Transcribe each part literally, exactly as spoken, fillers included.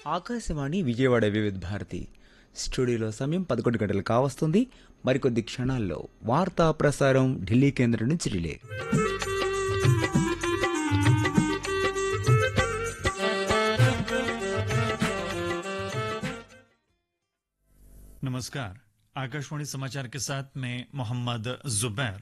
ఆకాశవాణి విజయవాడ వివిధ భారతి స్టూడియోలో సమయం పదకొండు గంటలు కావస్తుంది. మరికొద్ది క్షణాల్లో వార్తా ప్రసారం ఢిల్లీ కేంద్రం నుంచి రిలే. नमस्कार, आकाशवाणी समाचार के साथ मैं मोहम्मद जुबैर।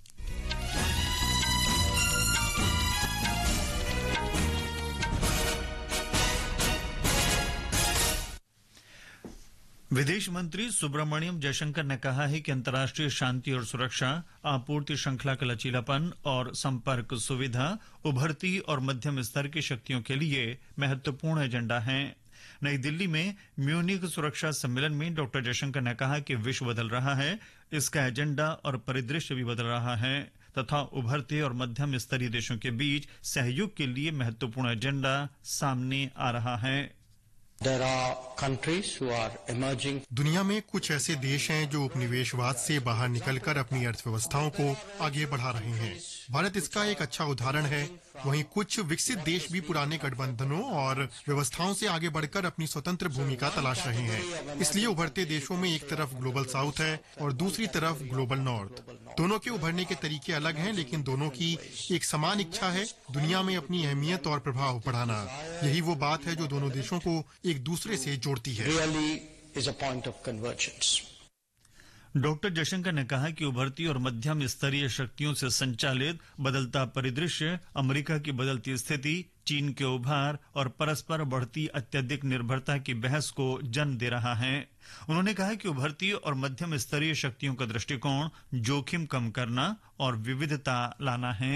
विदेश मंत्री सुब्रमण्यम जयशंकर ने कहा है कि अंतर्राष्ट्रीय शांति और सुरक्षा, आपूर्ति श्रृंखला का लचीलापन और संपर्क सुविधा उभरती और मध्यम स्तर की शक्तियों के लिए महत्वपूर्ण एजेंडा हैं। नई दिल्ली में म्यूनिख सुरक्षा सम्मेलन में डॉक्टर जयशंकर ने कहा कि विश्व बदल रहा है, इसका एजेंडा और परिदृश्य भी बदल रहा है तथा उभरते और मध्यम स्तरीय देशों के बीच सहयोग के लिए महत्वपूर्ण एजेंडा सामने आ रहा है। There are countries who are emerging. दुनिया में कुछ ऐसे देश हैं जो उपनिवेशवाद से बाहर निकलकर अपनी अर्थव्यवस्थाओं को आगे बढ़ा रहे हैं। भारत इसका एक अच्छा उदाहरण है। वहीं कुछ विकसित देश भी पुराने गठबंधनों और व्यवस्थाओं से आगे बढ़कर अपनी स्वतंत्र भूमिका तलाश रहे हैं। इसलिए उभरते देशों में एक तरफ ग्लोबल साउथ है और दूसरी तरफ ग्लोबल नॉर्थ। दोनों के उभरने के तरीके अलग हैं, लेकिन दोनों की एक समान इच्छा है दुनिया में अपनी अहमियत और प्रभाव बढ़ाना। यही वो बात है जो दोनों देशों को एक दूसरे से जोड़ती है। Really is a point of convergence. Doctor Jaishankar ने कहा कि उभरती और मध्यम स्तरीय शक्तियों से संचालित बदलता परिदृश्य, अमेरिका की बदलती स्थिति, चीन के उभार और परस्पर बढ़ती अत्यधिक निर्भरता की बहस को जन्म दे रहा है। उन्होंने कहा कि उभरती और मध्यम स्तरीय शक्तियों का दृष्टिकोण जोखिम कम करना और विविधता लाना है।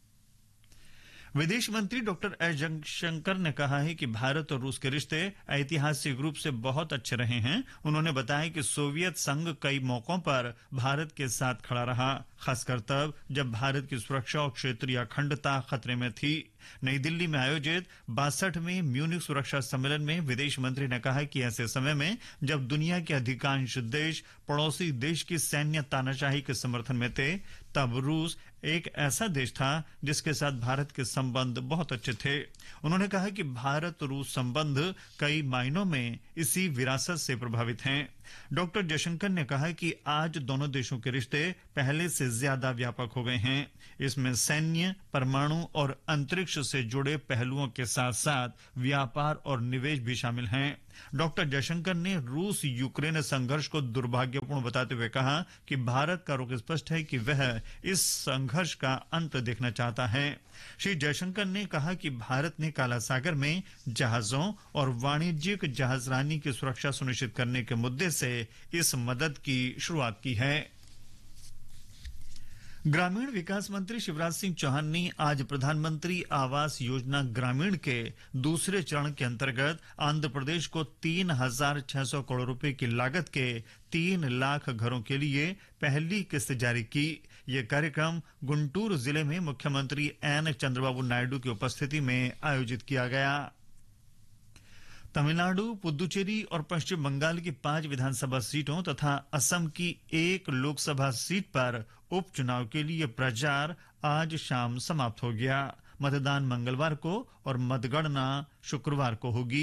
विदेश मंत्री डॉक्टर एस जयशंकर ने कहा है कि भारत और रूस के रिश्ते ऐतिहासिक रूप से बहुत अच्छे रहे हैं। उन्होंने बताया कि सोवियत संघ कई मौकों पर भारत के साथ खड़ा रहा, खासकर तब जब भारत की सुरक्षा और क्षेत्रीय अखंडता खतरे में थी। नई दिल्ली में आयोजित बासठवें म्यूनिख सुरक्षा सम्मेलन में विदेश मंत्री ने कहा कि ऐसे समय में जब दुनिया के अधिकांश देश पड़ोसी देश की सैन्य तानाशाही के समर्थन में थे, तब रूस एक ऐसा देश था जिसके साथ भारत के संबंध बहुत अच्छे थे। उन्होंने कहा कि भारत रूस संबंध कई मायनों में इसी विरासत से प्रभावित हैं। डॉक्टर जयशंकर ने कहा कि आज दोनों देशों के रिश्ते पहले से ज्यादा व्यापक हो गए हैं। इसमें सैन्य, परमाणु और अंतरिक्ष से जुड़े पहलुओं के साथ साथ व्यापार और निवेश भी शामिल हैं। डॉक्टर जयशंकर ने रूस यूक्रेन संघर्ष को दुर्भाग्यपूर्ण बताते हुए कहा कि भारत का रुख स्पष्ट है कि वह इस संघर्ष का अंत देखना चाहता है। श्री जयशंकर ने कहा कि भारत ने काला सागर में जहाजों और वाणिज्यिक जहाजरानी की सुरक्षा सुनिश्चित करने के मुद्दे से इस मदद की शुरुआत की है। ग्रामीण विकास मंत्री शिवराज सिंह चौहान ने आज प्रधानमंत्री आवास योजना ग्रामीण के दूसरे चरण के अंतर्गत आंध्र प्रदेश को तीन हजार छह सौ करोड़ रुपए की लागत के तीन लाख घरों के लिए पहली किस्त जारी की। यह कार्यक्रम गुंटूर जिले में मुख्यमंत्री एन चंद्रबाबू नायडू की उपस्थिति में आयोजित किया गया। तमिलनाडु, पुदुचेरी और पश्चिम बंगाल की पांच विधानसभा सीटों तथा असम की एक लोकसभा सीट पर उपचुनाव के लिए प्रचार आज शाम समाप्त हो गया। मतदान मंगलवार को और मतगणना शुक्रवार को होगी।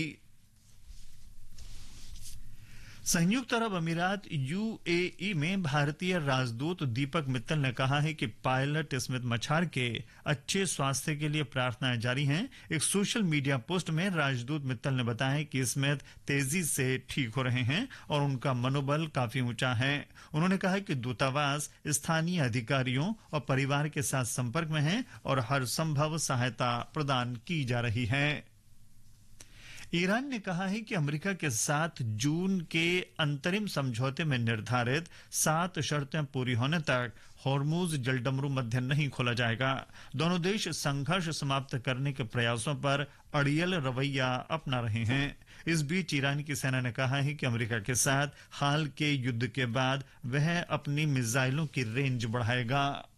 संयुक्त अरब अमीरात यूएई में भारतीय राजदूत दीपक मित्तल ने कहा है कि पायलट स्मिथ मछार के अच्छे स्वास्थ्य के लिए प्रार्थनाएं जारी हैं। एक सोशल मीडिया पोस्ट में राजदूत मित्तल ने बताया कि स्मिथ तेजी से ठीक हो रहे हैं और उनका मनोबल काफी ऊंचा है। उन्होंने कहा कि दूतावास स्थानीय अधिकारियों और परिवार के साथ संपर्क में है और हर संभव सहायता प्रदान की जा रही है। ईरान ने कहा है कि अमेरिका के साथ जून के अंतरिम समझौते में निर्धारित सात शर्तें पूरी होने तक हॉर्मुज जलडमरू मध्य नहीं खोला जाएगा। दोनों देश संघर्ष समाप्त करने के प्रयासों पर अड़ियल रवैया अपना रहे हैं। इस बीच ईरान की सेना ने कहा है कि अमेरिका के साथ हाल के युद्ध के बाद वह अपनी मिसाइलों की रेंज बढ़ाएगा।